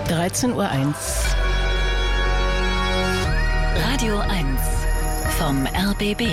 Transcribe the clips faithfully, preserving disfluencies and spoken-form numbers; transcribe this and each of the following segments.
dreizehn Uhr eins. Radio eins vom R B B.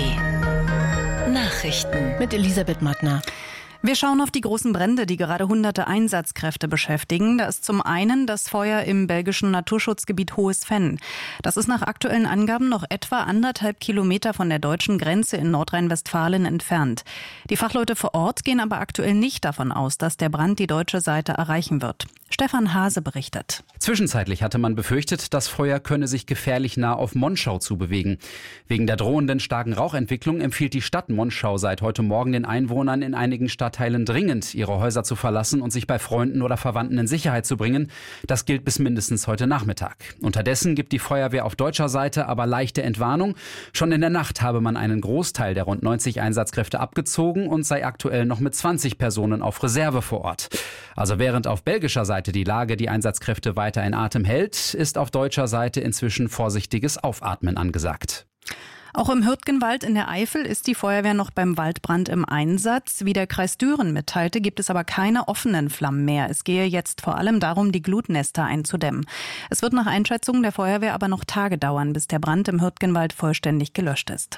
Nachrichten Mit Elisabeth Mattner. Wir schauen auf die großen Brände, die gerade hunderte Einsatzkräfte beschäftigen. Da ist zum einen das Feuer im belgischen Naturschutzgebiet Hohes Venn. Das ist nach aktuellen Angaben noch etwa anderthalb Kilometer von der deutschen Grenze in Nordrhein-Westfalen entfernt. Die Fachleute vor Ort gehen aber aktuell nicht davon aus, dass der Brand die deutsche Seite erreichen wird. Stefan Hase berichtet. Zwischenzeitlich hatte man befürchtet, das Feuer könne sich gefährlich nah auf Monschau zubewegen. Wegen der drohenden starken Rauchentwicklung empfiehlt die Stadt Monschau seit heute Morgen den Einwohnern in einigen Stadtteilen dringend, ihre Häuser zu verlassen und sich bei Freunden oder Verwandten in Sicherheit zu bringen. Das gilt bis mindestens heute Nachmittag. Unterdessen gibt die Feuerwehr auf deutscher Seite aber leichte Entwarnung. Schon in der Nacht habe man einen Großteil der rund neunzig Einsatzkräfte abgezogen und sei aktuell noch mit zwanzig Personen auf Reserve vor Ort. Also während auf belgischer Seite die Lage die Einsatzkräfte weiter in Atem hält, ist auf deutscher Seite inzwischen vorsichtiges Aufatmen angesagt. Auch im Hürtgenwald in der Eifel ist die Feuerwehr noch beim Waldbrand im Einsatz. Wie der Kreis Düren mitteilte, gibt es aber keine offenen Flammen mehr. Es gehe jetzt vor allem darum, die Glutnester einzudämmen. Es wird nach Einschätzung der Feuerwehr aber noch Tage dauern, bis der Brand im Hürtgenwald vollständig gelöscht ist.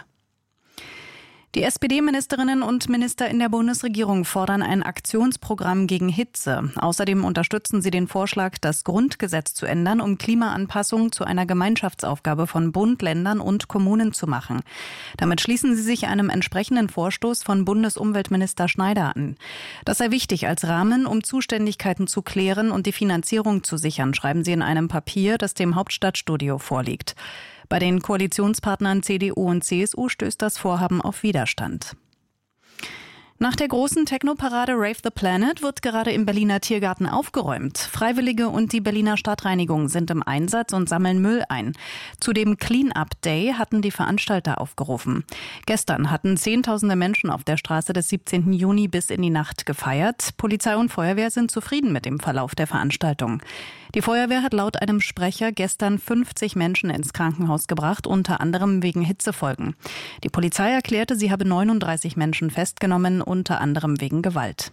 Die S P D-Ministerinnen und Minister in der Bundesregierung fordern ein Aktionsprogramm gegen Hitze. Außerdem unterstützen sie den Vorschlag, das Grundgesetz zu ändern, um Klimaanpassung zu einer Gemeinschaftsaufgabe von Bund, Ländern und Kommunen zu machen. Damit schließen sie sich einem entsprechenden Vorstoß von Bundesumweltminister Schneider an. Das sei wichtig als Rahmen, um Zuständigkeiten zu klären und die Finanzierung zu sichern, schreiben sie in einem Papier, das dem Hauptstadtstudio vorliegt. Bei den Koalitionspartnern C D U und C S U stößt das Vorhaben auf Widerstand. Nach der großen Technoparade Rave the Planet wird gerade im Berliner Tiergarten aufgeräumt. Freiwillige und die Berliner Stadtreinigung sind im Einsatz und sammeln Müll ein. Zu dem Clean-Up Day hatten die Veranstalter aufgerufen. Gestern hatten Zehntausende Menschen auf der Straße des siebzehnten Juni bis in die Nacht gefeiert. Polizei und Feuerwehr sind zufrieden mit dem Verlauf der Veranstaltung. Die Feuerwehr hat laut einem Sprecher gestern fünfzig Menschen ins Krankenhaus gebracht, unter anderem wegen Hitzefolgen. Die Polizei erklärte, sie habe neununddreißig Menschen festgenommen, unter anderem wegen Gewalt.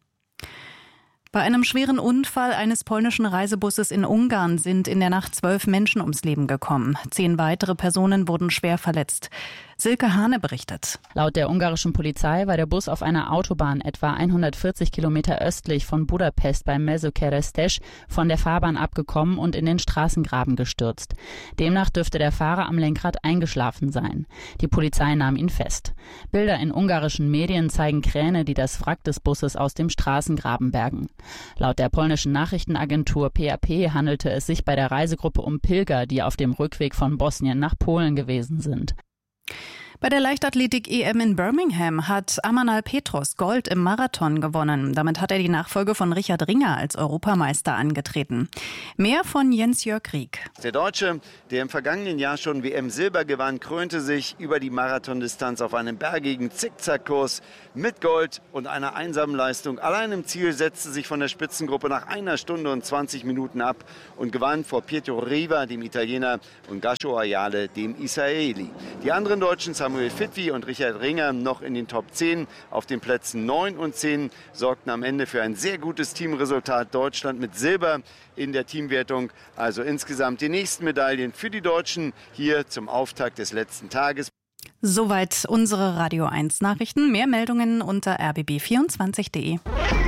Bei einem schweren Unfall eines polnischen Reisebusses in Ungarn sind in der Nacht zwölf Menschen ums Leben gekommen. Zehn weitere Personen wurden schwer verletzt. Silke Hane berichtet. Laut der ungarischen Polizei war der Bus auf einer Autobahn etwa hundertvierzig Kilometer östlich von Budapest bei Mezőkeresztes von der Fahrbahn abgekommen und in den Straßengraben gestürzt. Demnach dürfte der Fahrer am Lenkrad eingeschlafen sein. Die Polizei nahm ihn fest. Bilder in ungarischen Medien zeigen Kräne, die das Wrack des Busses aus dem Straßengraben bergen. Laut der polnischen Nachrichtenagentur P A P handelte es sich bei der Reisegruppe um Pilger, die auf dem Rückweg von Bosnien nach Polen gewesen sind. Bei der Leichtathletik-E M in Birmingham hat Amanal Petros Gold im Marathon gewonnen. Damit hat er die Nachfolge von Richard Ringer als Europameister angetreten. Mehr von Jens-Jörg Rieck. Der Deutsche, der im vergangenen Jahr schon W M-Silber gewann, krönte sich über die Marathondistanz auf einem bergigen Zickzackkurs mit Gold und einer einsamen Leistung. Allein im Ziel setzte sich von der Spitzengruppe nach einer Stunde und zwanzig Minuten ab und gewann vor Pietro Riva, dem Italiener, und Gasho Ayale, dem Israeli. Die anderen Deutschen, Samuel Fitwi und Richard Ringer, noch in den Top zehn. Auf den Plätzen neun und zehn sorgten am Ende für ein sehr gutes Teamresultat. Deutschland mit Silber in der Teamwertung. Also insgesamt die nächsten Medaillen für die Deutschen hier zum Auftakt des letzten Tages. Soweit unsere Radio eins Nachrichten. Mehr Meldungen unter r b b vierundzwanzig punkt de.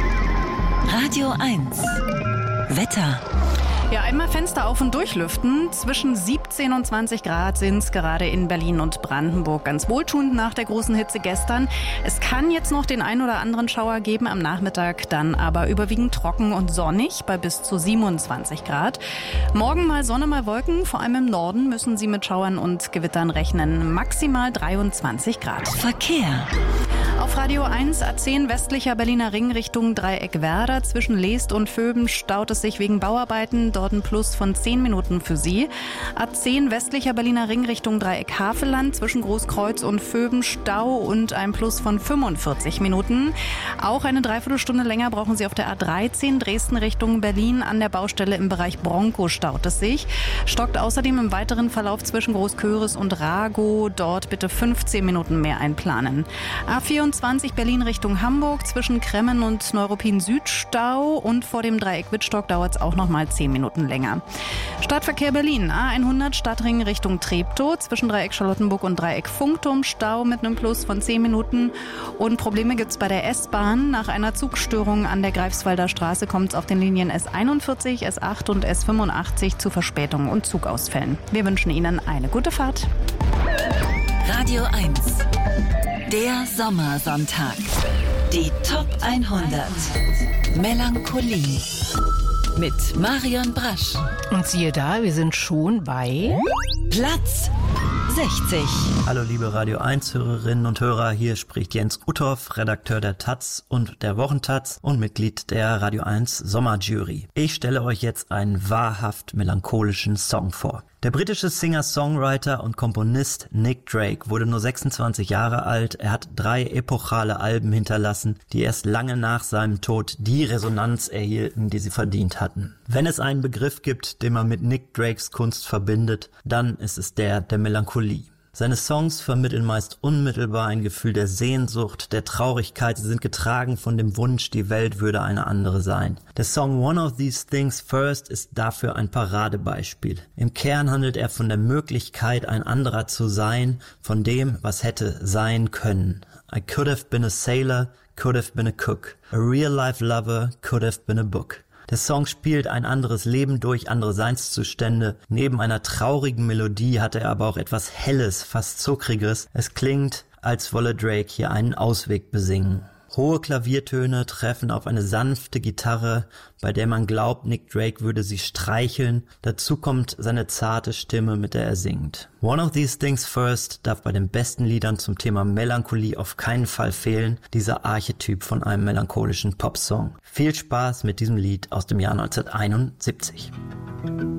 Radio eins Wetter. Ja, einmal Fenster auf und durchlüften. Zwischen siebzehn und zwanzig Grad sind es gerade in Berlin und Brandenburg. Ganz wohltuend nach der großen Hitze gestern. Es kann jetzt noch den ein oder anderen Schauer geben am Nachmittag, dann aber überwiegend trocken und sonnig bei bis zu siebenundzwanzig Grad. Morgen mal Sonne, mal Wolken. Vor allem im Norden müssen Sie mit Schauern und Gewittern rechnen. Maximal dreiundzwanzig Grad. Verkehr. Auf Radio eins A zehn westlicher Berliner Ring Richtung Dreieck-Werder. Zwischen Leest und Vöben staut es sich wegen Bauarbeiten. Dort ein Plus von zehn Minuten für Sie. A zehn westlicher Berliner Ring Richtung Dreieck-Havelland. Zwischen Großkreuz und Vöben Stau und ein Plus von fünfundvierzig Minuten. Auch eine Dreiviertelstunde länger brauchen Sie auf der A dreizehn Dresden Richtung Berlin. An der Baustelle im Bereich Bronco staut es sich. Stockt außerdem im weiteren Verlauf zwischen Großköris und Ragow. Dort bitte fünfzehn Minuten mehr einplanen. A vierundzwanzig einundzwanzig Berlin Richtung Hamburg, zwischen Kremmen und Neuruppin Süd Stau und vor dem Dreieck Wittstock dauert es auch noch mal zehn Minuten länger. Stadtverkehr Berlin, A hundert Stadtring Richtung Treptow, zwischen Dreieck Charlottenburg und Dreieck Funkturm, Stau mit einem Plus von zehn Minuten. Und Probleme gibt es bei der S-Bahn. Nach einer Zugstörung an der Greifswalder Straße kommt es auf den Linien S einundvierzig, S acht und S fünfundachtzig zu Verspätungen und Zugausfällen. Wir wünschen Ihnen eine gute Fahrt. Radio eins. Der Sommersonntag. Die Top hundert. Melancholie. Mit Marion Brasch. Und siehe da, wir sind schon bei Platz sechzig. Hallo liebe Radio eins Hörerinnen und Hörer, hier spricht Jens Uthoff, Redakteur der Taz und der Wochentaz und Mitglied der Radio eins Sommerjury. Ich stelle euch jetzt einen wahrhaft melancholischen Song vor. Der britische Singer-Songwriter und Komponist Nick Drake wurde nur sechsundzwanzig Jahre alt. Er hat drei epochale Alben hinterlassen, die erst lange nach seinem Tod die Resonanz erhielten, die sie verdient hatten. Wenn es einen Begriff gibt, den man mit Nick Drakes Kunst verbindet, dann ist es der der Melancholie. Seine Songs vermitteln meist unmittelbar ein Gefühl der Sehnsucht, der Traurigkeit. Sie sind getragen von dem Wunsch, die Welt würde eine andere sein. Der Song One of These Things First ist dafür ein Paradebeispiel. Im Kern handelt er von der Möglichkeit, ein anderer zu sein, von dem, was hätte sein können. I could have been a sailor, could have been a cook. A real-life lover, could have been a book. Der Song spielt ein anderes Leben durch, andere Seinszustände. Neben einer traurigen Melodie hat er aber auch etwas Helles, fast Zuckriges. Es klingt, als wolle Drake hier einen Ausweg besingen. Hohe Klaviertöne treffen auf eine sanfte Gitarre, bei der man glaubt, Nick Drake würde sie streicheln. Dazu kommt seine zarte Stimme, mit der er singt. One of These Things First darf bei den besten Liedern zum Thema Melancholie auf keinen Fall fehlen, dieser Archetyp von einem melancholischen Popsong. Viel Spaß mit diesem Lied aus dem Jahr neunzehnhunderteinundsiebzig.